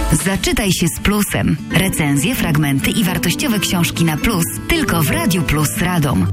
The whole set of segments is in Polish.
Zaczytaj się z Plusem. Recenzje, fragmenty i wartościowe książki na Plus tylko w Radiu Plus Radom.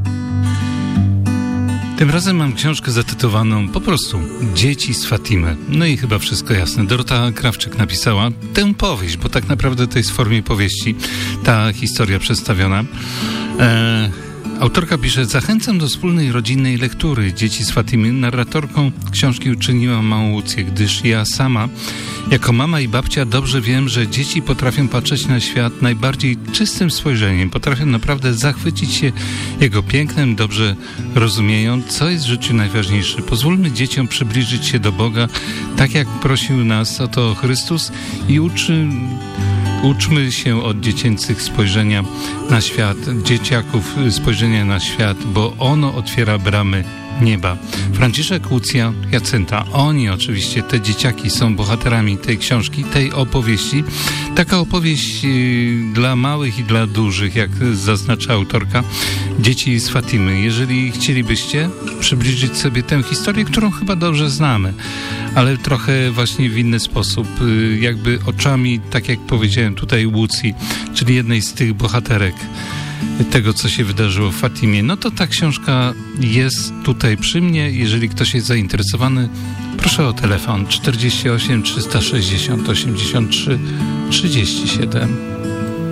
Tym razem mam książkę zatytułowaną po prostu Dzieci z Fatimy. No i chyba wszystko jasne. Dorota Krawczyk napisała tę powieść, bo tak naprawdę to jest w formie powieści ta historia przedstawiona. Autorka pisze: zachęcam do wspólnej rodzinnej lektury Dzieci z Fatimy. Narratorką książki uczyniłam małą Łucję, gdyż ja sama, jako mama i babcia, dobrze wiem, że dzieci potrafią patrzeć na świat najbardziej czystym spojrzeniem. Potrafią naprawdę zachwycić się jego pięknem, dobrze rozumieją, co jest w życiu najważniejsze. Pozwólmy dzieciom przybliżyć się do Boga, tak jak prosił nas o to Chrystus, i uczmy się od dziecięcych spojrzenia na świat, dzieciaków spojrzenia na świat, bo ono otwiera bramy nieba. Franciszek, Łucja, Jacynta. Oni oczywiście, te dzieciaki, są bohaterami tej książki, tej opowieści. Taka opowieść dla małych i dla dużych, jak zaznacza autorka, Dzieci z Fatimy. Jeżeli chcielibyście przybliżyć sobie tę historię, którą chyba dobrze znamy, ale trochę właśnie w inny sposób, jakby oczami, tak jak powiedziałem tutaj, Łucji, czyli jednej z tych bohaterek tego, co się wydarzyło w Fatimie, no to ta książka jest tutaj przy mnie. Jeżeli ktoś jest zainteresowany, proszę o telefon 48 360 83 37.